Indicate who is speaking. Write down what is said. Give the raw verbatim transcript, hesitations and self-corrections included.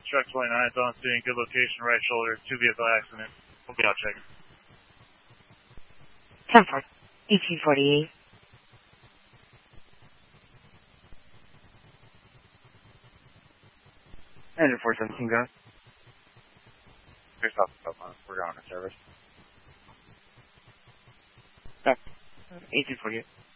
Speaker 1: truck twenty-nine, it's on scene, good location, right shoulder, two vehicle accident. We'll be out checking.
Speaker 2: ten four, eighteen forty-eight.
Speaker 3: Engine four seventeen, go.
Speaker 4: Here's off the phone. We're going to service.
Speaker 3: Okay. eighteen forty-eight.